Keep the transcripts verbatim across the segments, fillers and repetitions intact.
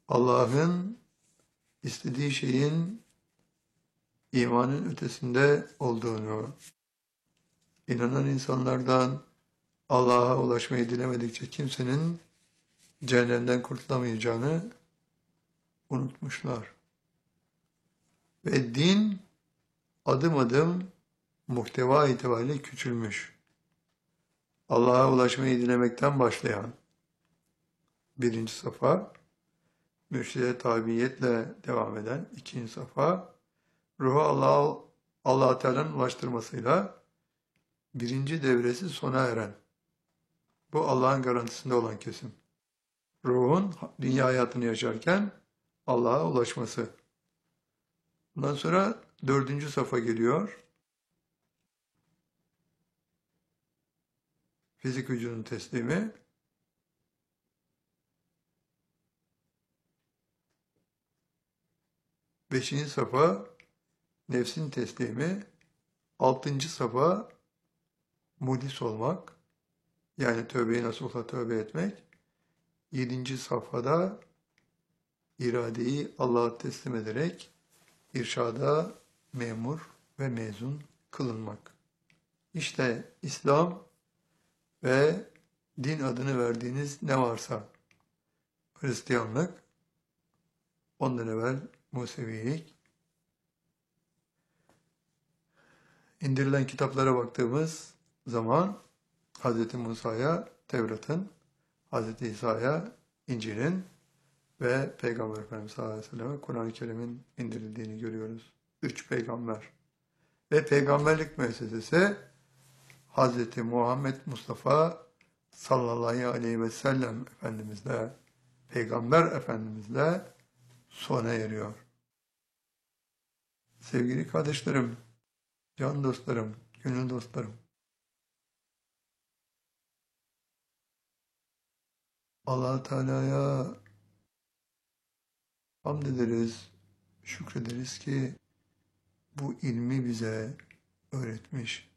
Allah'ın istediği şeyin imanın ötesinde olduğunu, inanan insanlardan Allah'a ulaşmayı dilemedikçe kimsenin cehennemden kurtulamayacağını unutmuşlar. Ve din adım adım muhteva itibariyle küçülmüş. Allah'a ulaşmayı dilemekten başlayan birinci safa, mürşide tabiiyetle devam eden ikinci safa, ruhu Allah Allah Teala'nın ulaştırmasıyla birinci devresi sona eren, bu Allah'ın garantisinde olan kesim. Ruhun dünya hayatını yaşarken Allah'a ulaşması. Bundan sonra dördüncü safa geliyor. Fizik vücudun teslimi. Beşinci safa nefsin teslimi. Altıncı safa muhlis olmak. Yani tövbeyi nasuhla tövbe etmek. Yedinci safhada iradeyi Allah'a teslim ederek irşada memur ve mezun kılınmak. İşte İslam ve din adını verdiğiniz ne varsa, Hristiyanlık, ondan evvel Musevilik, indirilen kitaplara baktığımız zaman Hz. Musa'ya Tevrat'ın, Hz. İsa'ya İncil'in ve Peygamber Efendimiz sallallahu aleyhi ve sellem'e Kur'an-ı Kerim'in indirildiğini görüyoruz. Üç peygamber. Ve peygamberlik müessesesi Hz. Muhammed Mustafa sallallahu aleyhi ve sellem Efendimizle, Peygamber Efendimizle sona eriyor. Sevgili kardeşlerim, can dostlarım, gönül dostlarım, Allah Teala'ya hamd ederiz, şükrederiz ki bu ilmi bize öğretmiş.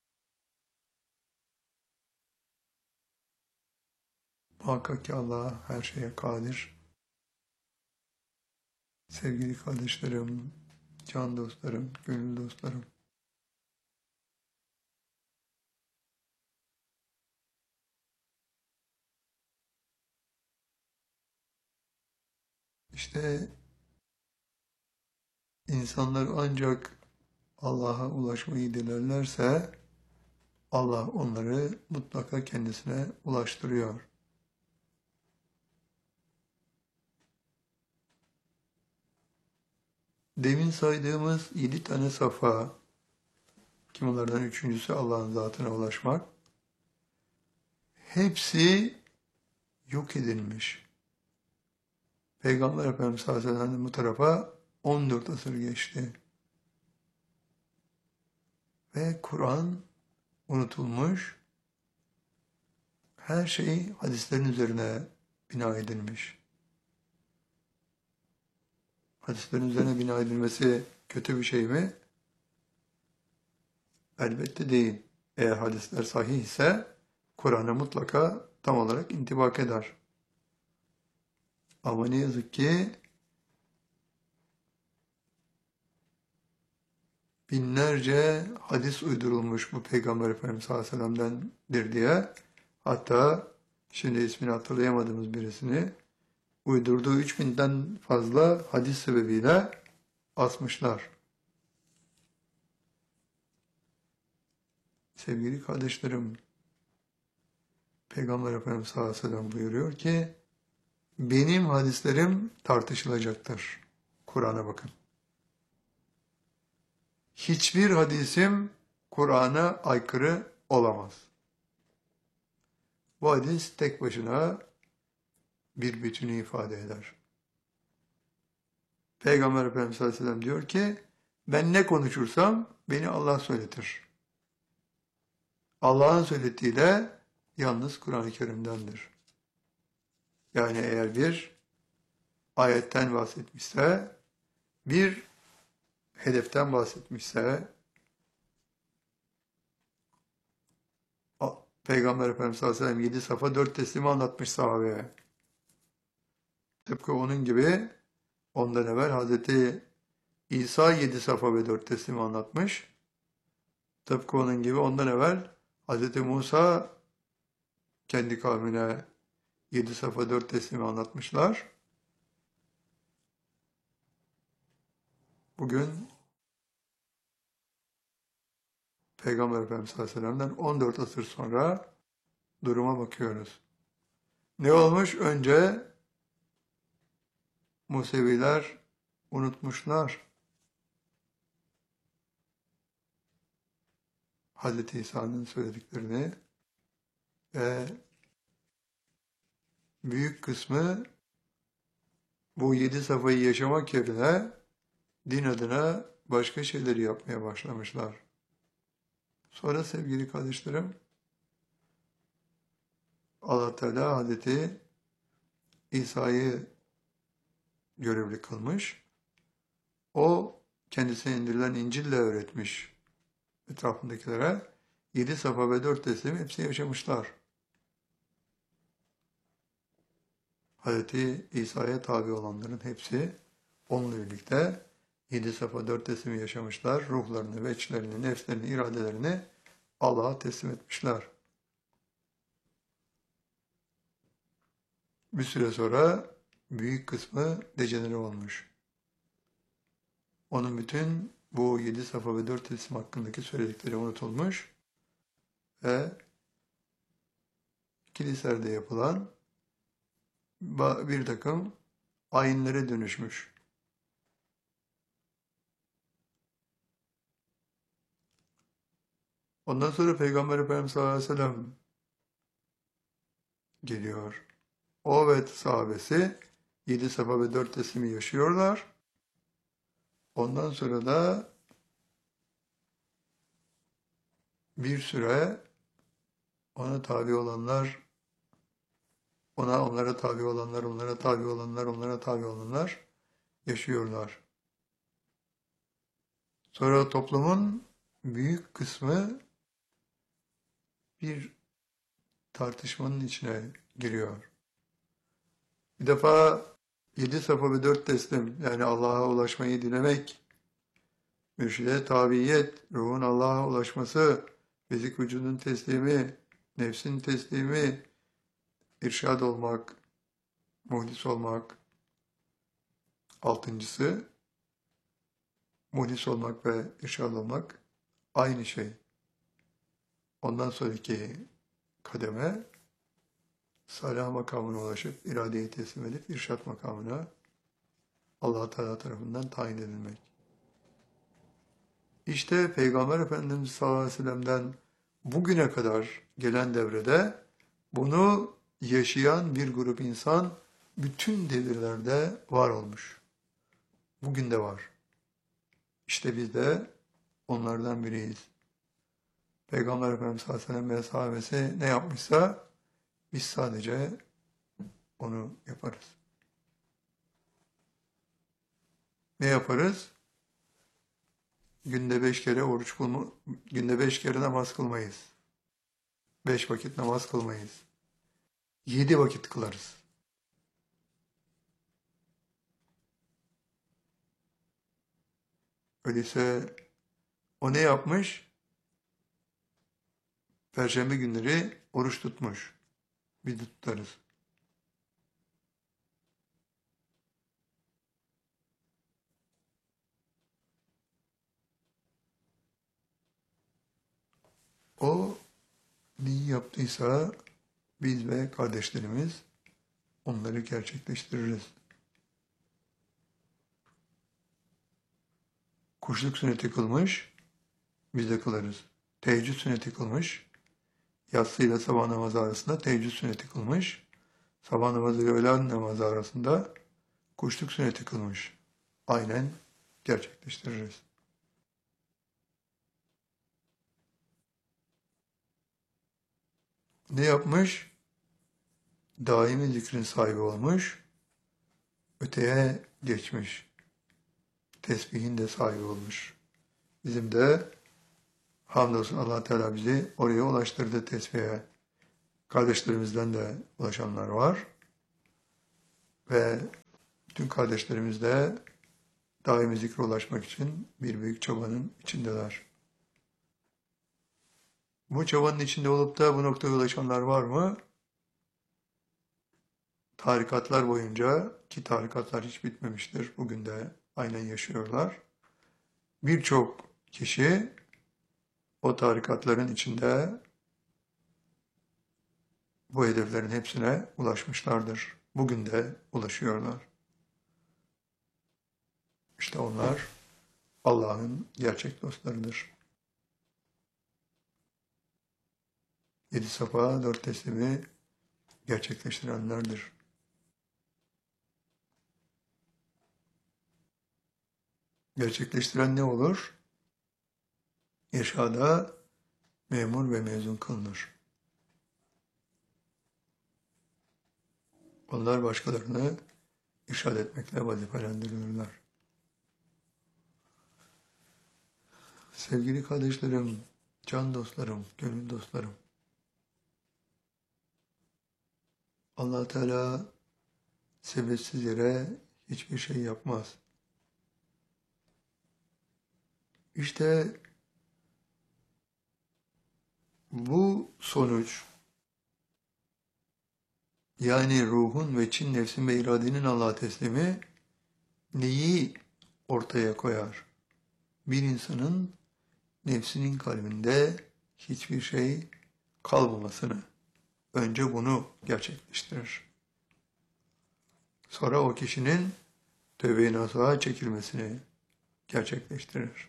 Muhakkak ki Allah her şeye kadir. Sevgili kardeşlerim, can dostlarım, gönül dostlarım, İşte insanlar ancak Allah'a ulaşmayı dilerlerse Allah onları mutlaka kendisine ulaştırıyor. Demin saydığımız yedi tane safa, ki bunlardan üçüncüsü Allah'ın zatına ulaşmak, hepsi yok edilmiş. Peygamber Efendimiz sallallahu aleyhi ve sellem bu tarafa on dört asır geçti. Ve Kur'an unutulmuş, her şey hadislerin üzerine bina edilmiş. Hadislerin üzerine bina edilmesi kötü bir şey mi? Elbette değil. Eğer hadisler sahih ise Kur'an'a mutlaka tam olarak intibak eder. Ama ne yazık ki binlerce hadis uydurulmuş bu Peygamber Efendimiz sallallahu aleyhi ve sellem'dendir diye. Hatta şimdi ismini hatırlayamadığımız birisini uydurduğu üç binden fazla hadis sebebiyle asmışlar. Sevgili kardeşlerim, Peygamber Efendimiz sallallahu aleyhi ve sellem buyuruyor ki, benim hadislerim tartışılacaktır. Kur'an'a bakın. Hiçbir hadisim Kur'an'a aykırı olamaz. Bu hadis tek başına bir bütünü ifade eder. Peygamber Efendimiz sallallahu aleyhi ve sellem diyor ki, ben ne konuşursam beni Allah söyletir. Allah'ın söylediğiyle yalnız Kur'an-ı Kerim'dendir. Yani eğer bir ayetten bahsetmişse, bir hedeften bahsetmişse, Peygamber Efendimiz sallallahu aleyhi ve sellem yedi safa dört teslimi anlatmış sahabeye. Tıpkı onun gibi ondan evvel Hazreti İsa yedi safa ve dört teslimi anlatmış. Tıpkı onun gibi ondan evvel Hazreti Musa kendi kavmine yedi safa dört teslimi anlatmışlar. Bugün Peygamber Efendimiz sallallahu aleyhi ve sellem'den on dört asır sonra duruma bakıyoruz. Ne olmuş? Önce Museviler unutmuşlar Hazreti İsa'nın söylediklerini ve büyük kısmı bu yedi safayı yaşamak yerine din adına başka şeyleri yapmaya başlamışlar. Sonra sevgili kardeşlerim, Allah Teala Hazreti İsa'yı görevli kılmış. O kendisine indirilen İncil'le öğretmiş etrafındakilere. Yedi safa ve dört teslim hepsi yaşamışlar. Hazreti İsa'ya tabi olanların hepsi onunla birlikte yedi safa dört teslimi yaşamışlar. Ruhlarını, veçlerini, nefslerini, iradelerini Allah'a teslim etmişler. Bir süre sonra büyük kısmı dejenere olmuş. Onun bütün bu yedi safa ve dört teslim hakkındaki söyledikleri unutulmuş ve kiliselerde yapılan bir takım ayinlere dönüşmüş. Ondan sonra Peygamber Efendimiz sallallahu aleyhi ve sellem geliyor. O ve sahabesi yedi safa ve dört teslimi yaşıyorlar. Ondan sonra da bir süre ona tabi olanlar, ona onlara tabi olanlar, onlara tabi olanlar, onlara tabi olanlar yaşıyorlar. Sonra toplumun büyük kısmı bir tartışmanın içine giriyor. Bir defa yedi safa ve dört teslim, yani Allah'a ulaşmayı dilemek, mürşide tabiyet, ruhun Allah'a ulaşması, fizik vücudun teslimi, nefsin teslimi, irşad olmak, muhlis olmak. Altıncısı, muhlis olmak ve irşad olmak aynı şey. Ondan sonraki kademe, salih makamına ulaşıp, iradeyi teslim edip, irşad makamına Allah Teala tarafından tayin edilmek. İşte Peygamber Efendimiz sallallahu aleyhi ve sellem'den bugüne kadar gelen devrede bunu yaşayan bir grup insan bütün devirlerde var olmuş. Bugün de var. İşte biz de onlardan biriyiz. Peygamber Efendimiz sallallahu aleyhi ve sellem ve sahabesi ne yapmışsa biz sadece onu yaparız. Ne yaparız? Günde beş kere oruç kılma, günde beş kere namaz kılmayız. Beş vakit namaz kılmayız. Yedi vakit kılarız. Öyleyse o ne yapmış? Perşembe günleri oruç tutmuş. Biz de tutarız. O neyi yaptıysa biz ve kardeşlerimiz onları gerçekleştiririz. Kuşluk sünneti kılmış, biz de kılarız. Teheccüd sünneti kılmış, yatsı ile sabah namazı arasında teheccüd sünneti kılmış, sabah namazı ile öğlen namazı arasında kuşluk sünneti kılmış. Aynen gerçekleştiririz. Ne yapmış? Daimi zikrin sahibi olmuş, öteye geçmiş. Tesbihin de sahibi olmuş. Bizim de hamdolsun Allah Teala bizi oraya ulaştırdı tesbihe. Kardeşlerimizden de ulaşanlar var. ve bütün kardeşlerimiz de daimi zikre ulaşmak için bir büyük çabanın içindeler. Bu çabanın içinde olup da bu noktaya ulaşanlar var mı? Tarikatlar boyunca, ki tarikatlar hiç bitmemiştir, bugün de aynen yaşıyorlar. Birçok kişi o tarikatların içinde bu hedeflerin hepsine ulaşmışlardır. Bugün de ulaşıyorlar. İşte onlar Allah'ın gerçek dostlarıdır. Yedi safa, dört teslimi gerçekleştirenlerdir. Gerçekleştiren ne olur? İrşada memur ve mezun kılınır. Onlar başkalarını irşad etmekle vazifelendirilirler. Sevgili kardeşlerim, can dostlarım, gönül dostlarım, Allah Teala sebepsiz yere hiçbir şey yapmaz. İşte bu sonuç, yani ruhun ve çin nefsin ve iradenin Allah'a teslimi neyi ortaya koyar? Bir insanın nefsinin kalbinde hiçbir şey kalmamasını, önce bunu gerçekleştirir. Sonra o kişinin tövbe-i nasuha çekilmesini gerçekleştirir.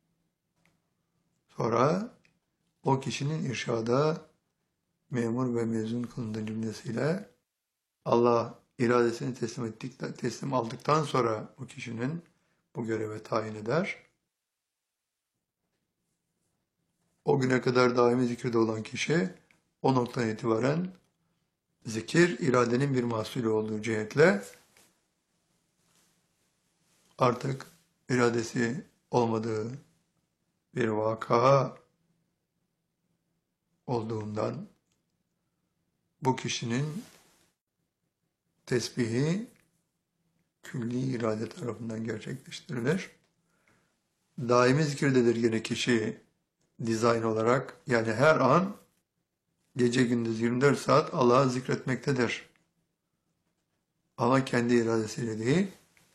Sonra o kişinin irşada memur ve mezun kılındığı cümlesiyle Allah iradesini teslim ettik, teslim aldıktan sonra o kişinin bu göreve tayin eder. O güne kadar daimi zikirde olan kişi o noktadan itibaren zikir iradenin bir mahsulü olduğu cihetle artık iradesi olmadığı bir vaka olduğundan bu kişinin tesbihi külli irade tarafından gerçekleştirilir. Daimi zikirdedir yine kişi dizayn olarak, yani her an gece gündüz yirmi dört saat Allah'ı zikretmektedir. Ama kendi iradesiyle değil,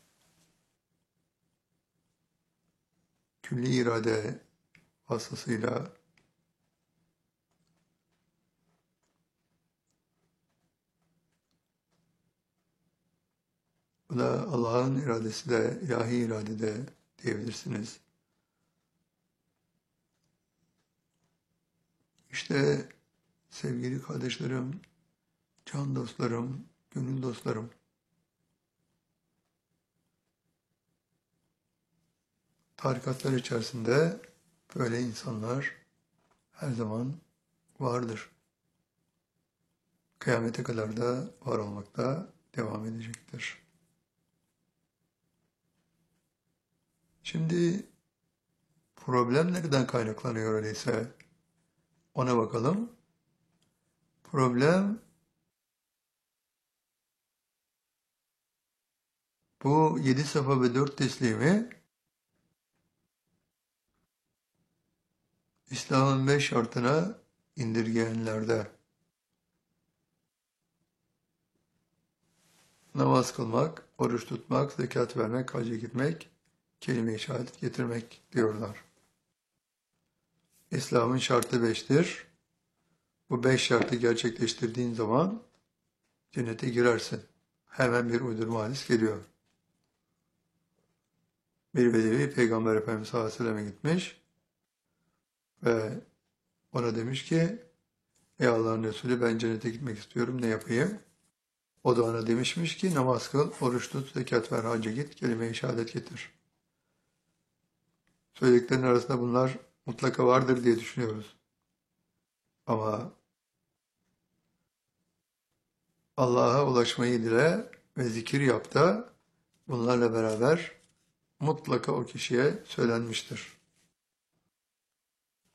külli irade vasıtasıyla bu da Allah'ın iradesi de, ilahi irade de diyebilirsiniz. İşte sevgili kardeşlerim, can dostlarım, gönül dostlarım, tarikatlar içerisinde böyle insanlar her zaman vardır. Kıyamete kadar da var olmakta devam edecektir. Şimdi problem nereden kaynaklanıyor öyleyse ona bakalım. Problem bu yedi safa ve dört teslimi İslam'ın beş şartına indirgeyenlerde. Namaz kılmak, oruç tutmak, zekat vermek, hacca gitmek, kelime-i şehadet getirmek diyorlar. İslam'ın şartı beştir. Bu beş şartı gerçekleştirdiğin zaman cennete girersin. Hemen bir uydurma hadis geliyor. Bir bedevi Peygamber Efendimiz sallallahu aleyhi ve sellem'e gitmiş ve ona demiş ki, ey Allah'ın Resulü, ben cennete gitmek istiyorum, ne yapayım? O da ona demişmiş ki, namaz kıl, oruç tut, zekat ver, hacca git, kelime-i şehadet getir. Söylediklerinin arasında bunlar mutlaka vardır diye düşünüyoruz. Ama Allah'a ulaşmayı dile ve zikir yap da bunlarla beraber mutlaka o kişiye söylenmiştir.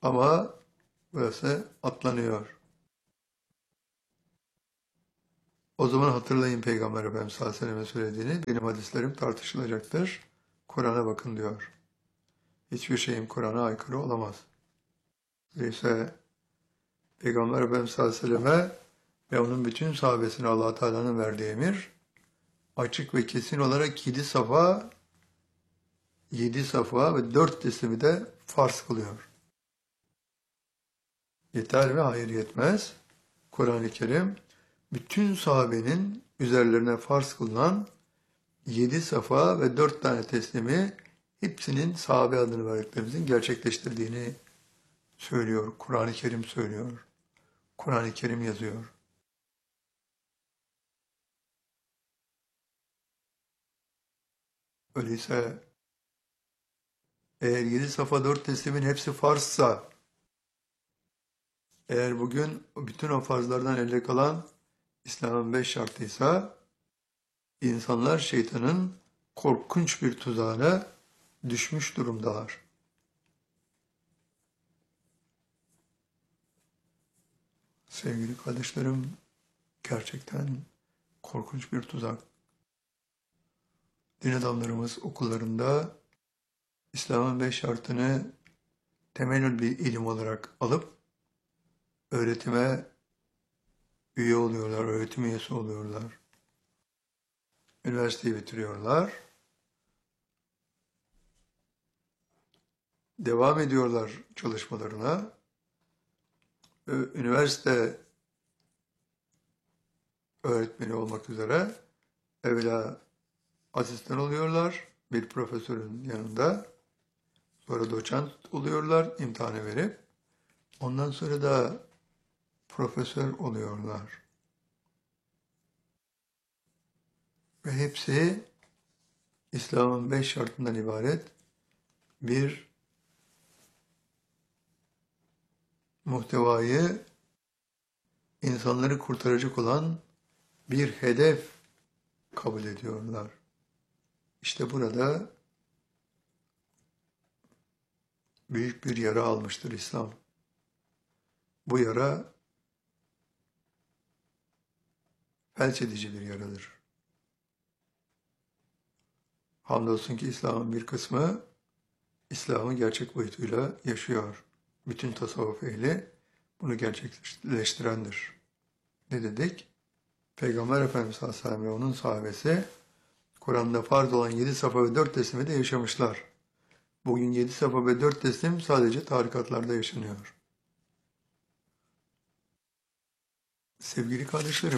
Ama burası atlanıyor. O zaman hatırlayın Peygamber Efendimiz sallallahu aleyhi ve sellem'e söylediğini, benim hadislerim tartışılacaktır. Kur'an'a bakın diyor. Hiçbir şeyim Kur'an'a aykırı olamaz. Öyleyse Peygamber Efendimiz sallallahu aleyhi ve selleme ve onun bütün sahabesine Allah Teala'nın verdiği emir, açık ve kesin olarak yedi safa, yedi safa ve dört teslimi de farz kılıyor. Yeter mi? Hayır, yetmez. Kur'an-ı Kerim bütün sahabenin üzerlerine farz kılınan yedi safa ve dört tane teslimi hepsinin sahabe adını verdiklerimizin gerçekleştirdiğini söylüyor. Kur'an-ı Kerim söylüyor. Kur'an-ı Kerim yazıyor. Öyleyse eğer yedi safa dört teslimin hepsi farzsa, eğer bugün bütün o farzlardan elde kalan İslam'ın beş şartıysa, insanlar şeytanın korkunç bir tuzağına düşmüş durumdalar. Sevgili kardeşlerim, gerçekten korkunç bir tuzak. Din adamlarımız okullarında İslam'ın beş şartını temel bir ilim olarak alıp öğretime üye oluyorlar, öğretim üyesi oluyorlar. Üniversiteyi bitiriyorlar. Devam ediyorlar çalışmalarına. Üniversite öğretmeni olmak üzere evvela asistan oluyorlar bir profesörün yanında. Sonra doçent oluyorlar imtihanı verip. Ondan sonra da profesör oluyorlar. Ve hepsi İslam'ın beş şartından ibaret bir muhtevayı, insanları kurtaracak olan bir hedef kabul ediyorlar. İşte burada büyük bir yara almıştır İslam. Bu yara felç edici bir yaradır. Hamdolsun ki İslam'ın bir kısmı İslam'ı gerçek boyutuyla yaşıyor. Bütün tasavvuf ehli bunu gerçekleştirendir. Ne dedik? Peygamber Efendimiz sallallahu aleyhi ve sellem ve onun sahabesi Kur'an'da farz olan yedi safa ve dört teslimi de yaşamışlar. Bugün yedi safa ve dört teslim sadece tarikatlarda yaşanıyor. Sevgili kardeşlerim,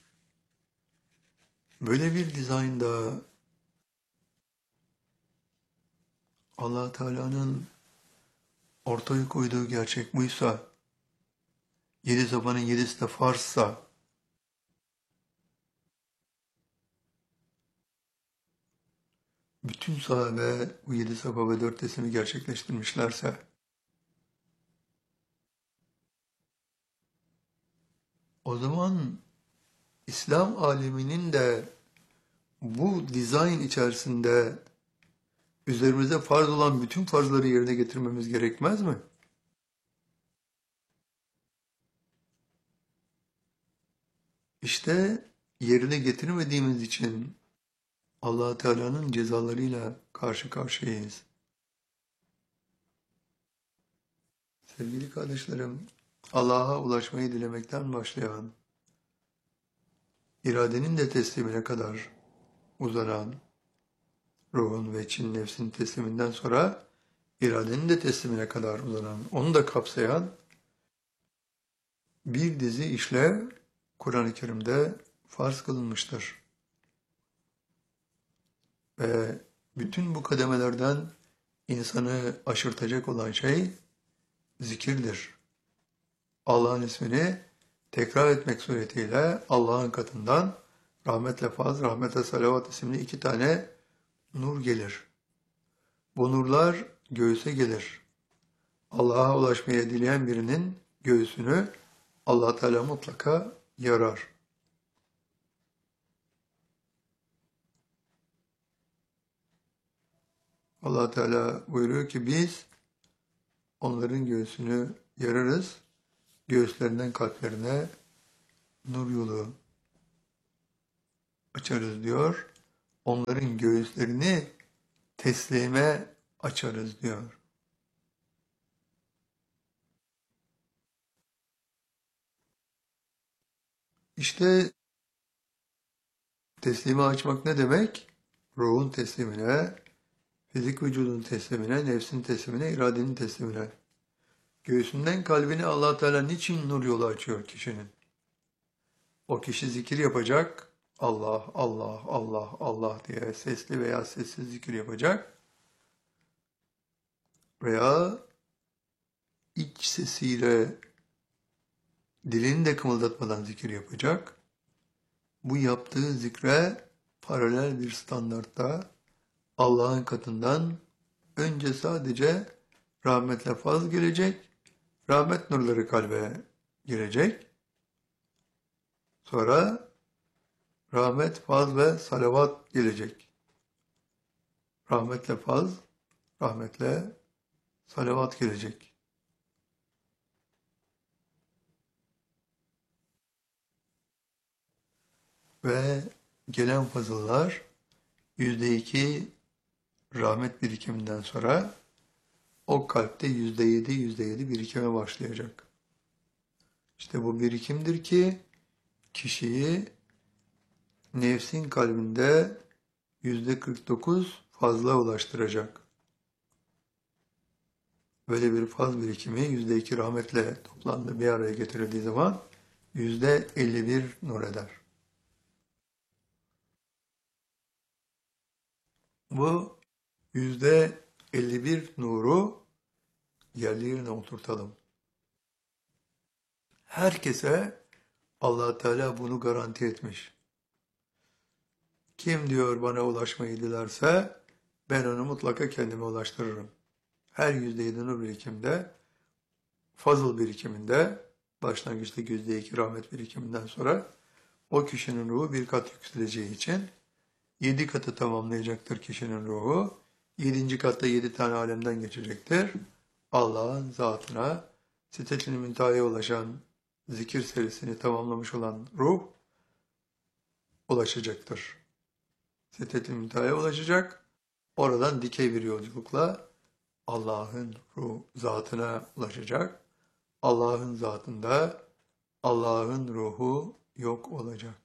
böyle bir dizaynda Allah Teala'nın ortaya koyduğu gerçek buysa, yedi safanın yedisi de farzsa, bütün sahabe bu yedi safa ve dört teslimi gerçekleştirmişlerse, o zaman İslam aleminin de bu dizayn içerisinde üzerimize farz olan bütün farzları yerine getirmemiz gerekmez mi? İşte yerine getirmediğimiz için Allah Teala'nın cezalarıyla karşı karşıyayız. Sevgili kardeşlerim, Allah'a ulaşmayı dilemekten başlayan, iradenin de teslimine kadar uzanan, ruhun ve için nefsin tesliminden sonra iradenin de teslimine kadar uzanan, onu da kapsayan bir dizi işlev Kur'an-ı Kerim'de farz kılınmıştır. Ve bütün bu kademelerden insanı aşırtacak olan şey zikirdir. Allah'ın ismini tekrar etmek suretiyle Allah'ın katından rahmetle faz, rahmete salavat isimli iki tane nur gelir. Bu nurlar göğüse gelir. Allah'a ulaşmaya dileyen birinin göğsünü Allah Teala mutlaka yarar. Allah Teala buyuruyor ki biz onların göğsünü yararız, göğüslerinden kalplerine nur yolu açarız diyor. Onların göğüslerini teslime açarız diyor. İşte teslime açmak ne demek? Ruhun teslimine, fizik vücudun teslimine, nefsin teslimine, iradenin teslimine. Göğsünden kalbini Allah Teala niçin nur yolu açıyor kişinin? O kişi zikir yapacak. Allah, Allah, Allah, Allah diye sesli veya sessiz zikir yapacak. Veya iç sesiyle dilini de kımıldatmadan zikir yapacak. Bu yaptığı zikre paralel bir standartta Allah'ın katından önce sadece rahmetle faz gelecek, rahmet nurları kalbe girecek. Sonra rahmet, faz ve salavat gelecek. Rahmetle faz, rahmetle salavat gelecek. Ve gelen fazıllar yüzde iki rahmet birikiminden sonra o kalpte yüzde yedi, yüzde yedi birikime başlayacak. İşte bu birikimdir ki kişiyi nefsin kalbinde yüzde kırk dokuz fazla ulaştıracak. Böyle bir faz birikimi yüzde iki rahmetle toplandı bir araya getirildiği zaman yüzde elli bir nur eder. Bu yüzde elli bir nuru yerli yerine oturtalım. Herkese Allah Teala bunu garanti etmiş. Kim diyor bana ulaşmayı dilerse ben onu mutlaka kendime ulaştırırım. Her yüzde yedi nur birikimde, fazıl birikiminde, başlangıçta yüzde iki rahmet birikiminden sonra o kişinin ruhu bir kat yükseleceği için yedi katı tamamlayacaktır kişinin ruhu. Yedinci katta yedi tane alemden geçecektir. Allah'ın zatına, sitetinin müntehaya ulaşan zikir serisini tamamlamış olan ruh ulaşacaktır. Sitetinin müntehaya ulaşacak. Oradan dikey bir yolculukla Allah'ın ruh zatına ulaşacak. Allah'ın zatında Allah'ın ruhu yok olacak.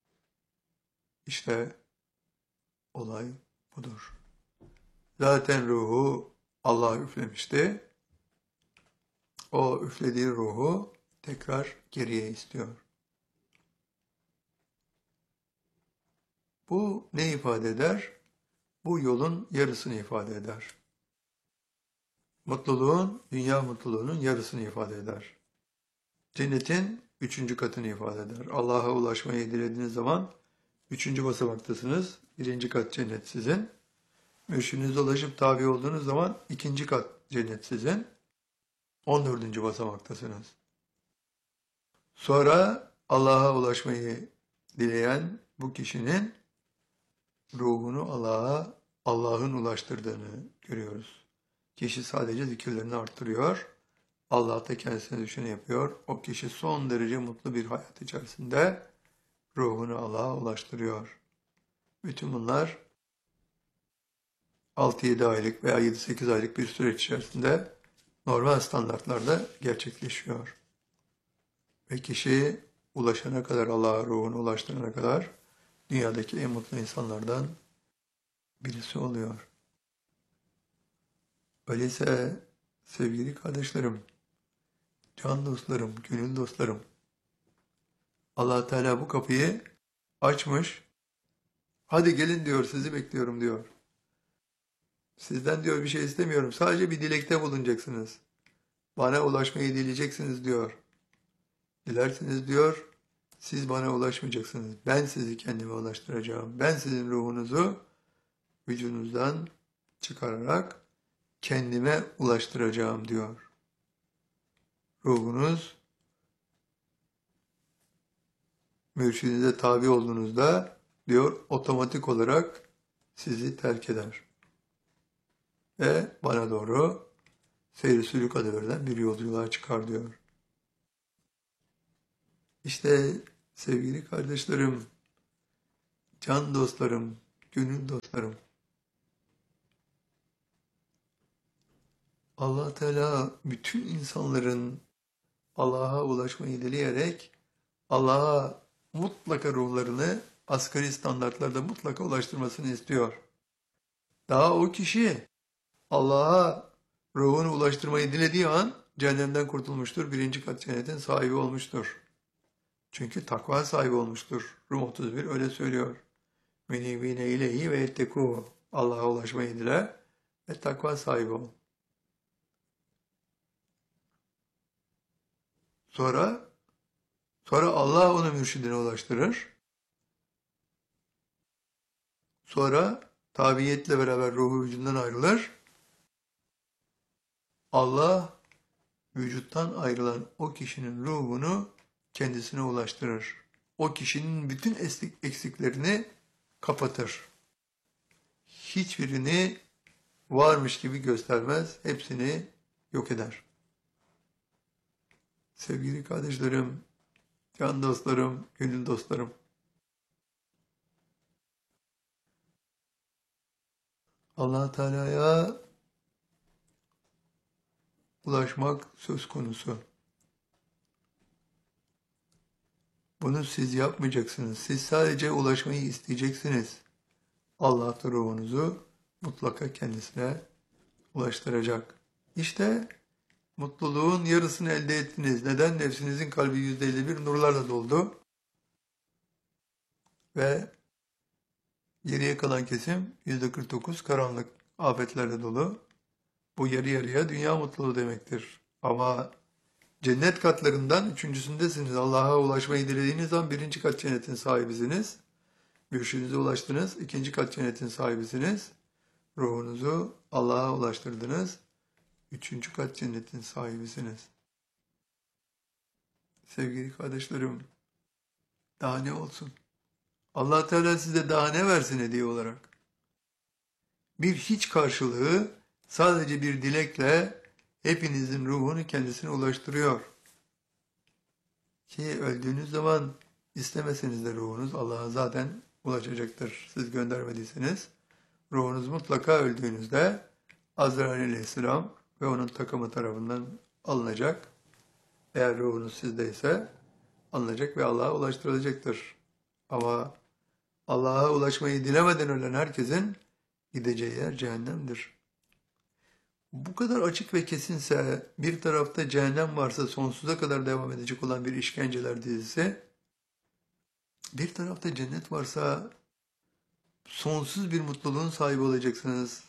İşte olay budur. Zaten ruhu Allah üflemişti. O üflediği ruhu tekrar geriye istiyor. Bu ne ifade eder? Bu yolun yarısını ifade eder. Mutluluğun, dünya mutluluğunun yarısını ifade eder. Cennetin üçüncü katını ifade eder. Allah'a ulaşmayı dilediğiniz zaman üçüncü basamaktasınız. Birinci kat cennet sizin. Mürşidinize ulaşıp tabi olduğunuz zaman ikinci kat cennet sizin. On dördüncü basamaktasınız. Sonra Allah'a ulaşmayı dileyen bu kişinin ruhunu Allah'a, Allah'ın ulaştırdığını görüyoruz. Kişi sadece zikirlerini arttırıyor. Allah da kendisine düşeni yapıyor. O kişi son derece mutlu bir hayat içerisinde ruhunu Allah'a ulaştırıyor. Bütün bunlar altı yedi aylık veya yedi sekiz aylık bir süreç içerisinde normal standartlarda gerçekleşiyor. Ve kişi ulaşana kadar, Allah'a ruhunu ulaştırana kadar dünyadaki en mutlu insanlardan birisi oluyor. Öyleyse sevgili kardeşlerim, can dostlarım, gönül dostlarım, Allah Teala bu kapıyı açmış. Hadi gelin diyor, sizi bekliyorum diyor. Sizden diyor bir şey istemiyorum. Sadece bir dilekte bulunacaksınız. Bana ulaşmayı dileyeceksiniz diyor. Dilerseniz diyor, siz bana ulaşmayacaksınız. Ben sizi kendime ulaştıracağım. Ben sizin ruhunuzu vücudunuzdan çıkararak kendime ulaştıracağım diyor. Ruhunuz mürşidinize tabi olduğunuzda diyor otomatik olarak sizi terk eder. Ve bana doğru seyri sülük adı verilen bir yolculuğa çıkar diyor. İşte sevgili kardeşlerim, can dostlarım, gönül dostlarım. Allah Teala bütün insanların Allah'a ulaşmayı dileyerek Allah'a mutlaka ruhlarını asgari standartlarda mutlaka ulaştırmasını istiyor. Daha o kişi Allah'a ruhunu ulaştırmayı dilediği an cehennemden kurtulmuştur. Birinci kat cennetin sahibi olmuştur. Çünkü takva sahibi olmuştur. Rum otuz bir öyle söylüyor. Menibine ileyhi ve yettekû. Allah'a ulaşmayı dile ve takva sahibi ol. Sonra sonra Allah onu mürşidine ulaştırır. Sonra tabiiyetle beraber ruhu vücudundan ayrılır. Allah vücuttan ayrılan o kişinin ruhunu kendisine ulaştırır. O kişinin bütün eksiklerini kapatır. Hiçbirini varmış gibi göstermez, hepsini yok eder. Sevgili kardeşlerim, can dostlarım, gönül dostlarım. Allah Teala'ya ulaşmak söz konusu. Bunu siz yapmayacaksınız. Siz sadece ulaşmayı isteyeceksiniz. Allah da ruhunuzu mutlaka kendisine ulaştıracak. İşte mutluluğun yarısını elde ettiniz. Neden? Nefsinizin kalbi yüzde elli bir nurlarla doldu. Ve geriye kalan kesim yüzde kırk dokuz karanlık afetlerle dolu. Bu yarı yarıya dünya mutluluğu demektir. Ama cennet katlarından üçüncüsündesiniz. Allah'a ulaşmayı dilediğiniz an birinci kat cennetin sahibisiniz. Mürşidinize ulaştınız. İkinci kat cennetin sahibisiniz. Ruhunuzu Allah'a ulaştırdınız. Üçüncü kat cennetin sahibisiniz. Sevgili kardeşlerim, daha ne olsun? Allah Teala size daha ne versin hediye olarak? Bir hiç karşılığı sadece bir dilekle hepinizin ruhunu kendisine ulaştırıyor. Ki öldüğünüz zaman istemeseniz de ruhunuz Allah'a zaten ulaşacaktır. Siz göndermediyseniz ruhunuz mutlaka öldüğünüzde Azrail Aleyhisselam ve onun takımı tarafından alınacak. Eğer ruhunuz sizdeyse alınacak ve Allah'a ulaştırılacaktır. Ama Allah'a ulaşmayı dilemeden ölen herkesin gideceği yer cehennemdir. Bu kadar açık ve kesinse, bir tarafta cehennem varsa sonsuza kadar devam edecek olan bir işkenceler dizisi, bir tarafta cennet varsa sonsuz bir mutluluğun sahibi olacaksınız.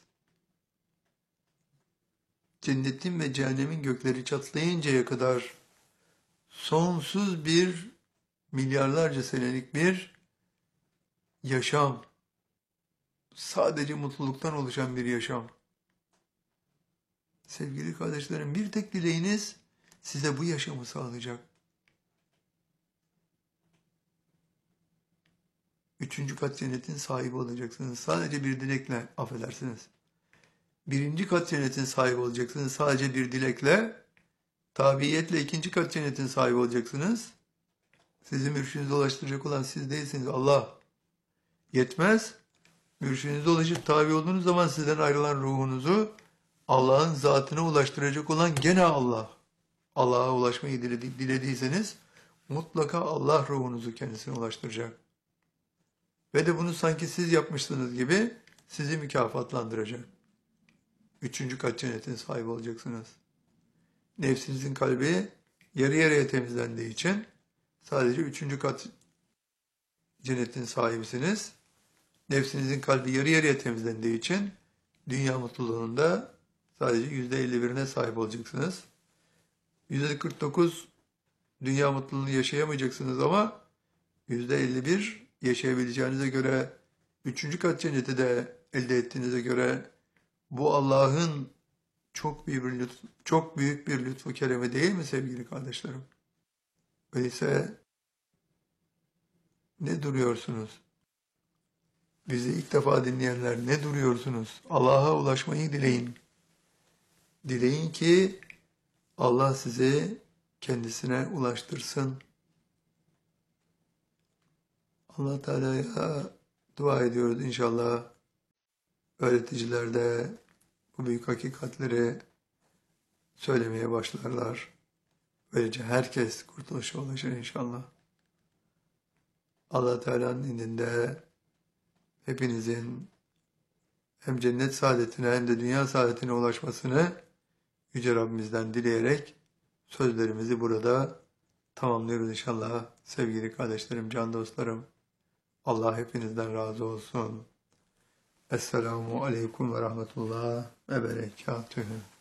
Cennetin ve cehennemin gökleri çatlayıncaya kadar sonsuz bir, milyarlarca senelik bir yaşam, sadece mutluluktan oluşan bir yaşam. Sevgili kardeşlerim, bir tek dileğiniz size bu yaşamı sağlayacak. Üçüncü kat cennetin sahibi olacaksınız. Sadece bir dilekle, affedersiniz. Birinci kat cennetin sahibi olacaksınız. Sadece bir dilekle, tabiiyetle ikinci kat cennetin sahibi olacaksınız. Sizi mürşidinize ulaştıracak olan siz değilsiniz, Allah. Yetmez. Mürşidinize ulaşıp tabi olduğunuz zaman sizden ayrılan ruhunuzu Allah'ın zatına ulaştıracak olan gene Allah. Allah'a ulaşmayı dilediyseniz mutlaka Allah ruhunuzu kendisine ulaştıracak. Ve de bunu sanki siz yapmışsınız gibi sizi mükafatlandıracak. Üçüncü kat cennetin sahibi olacaksınız. Nefsinizin kalbi yarı yarıya temizlendiği için sadece üçüncü kat cennetin sahibisiniz. Nefsinizin kalbi yarı yarıya temizlendiği için dünya mutluluğunda sadece yüzde elli birine sahip olacaksınız. Yüzde kırk dokuz dünya mutluluğunu yaşayamayacaksınız ama yüzde elli bir yaşayabileceğinize göre, üçüncü kat cenneti de elde ettiğinize göre bu Allah'ın çok büyük bir lütfu, çok büyük bir lütfu keremi değil mi sevgili kardeşlerim? Öyleyse ne duruyorsunuz? Bizi ilk defa dinleyenler ne duruyorsunuz? Allah'a ulaşmayı dileyin. Dileyin ki Allah sizi kendisine ulaştırsın. Allah Teala'ya Dua ediyoruz inşallah öğreticiler de bu büyük hakikatleri söylemeye başlarlar. Böylece herkes kurtuluşa ulaşır inşallah. Allah Teala'nın indinde hepinizin hem cennet saadetine hem de dünya saadetine ulaşmasını Yüce Rabbimizden dileyerek sözlerimizi burada tamamlıyoruz inşallah. Sevgili kardeşlerim, can dostlarım, Allah hepinizden razı olsun. Esselamu Aleyküm ve Rahmetullah ve Berekatühü.